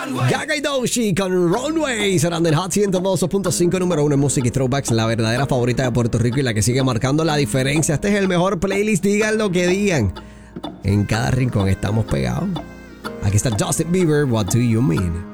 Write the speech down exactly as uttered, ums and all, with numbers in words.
Gaga y Doechii con Runway serán del Hot ciento dos punto cinco número uno en música y throwbacks, la verdadera favorita de Puerto Rico y la que sigue marcando la diferencia. Este es el mejor playlist, digan lo que digan. En cada rincón estamos pegados. Aquí está Justin Bieber, What Do You Mean?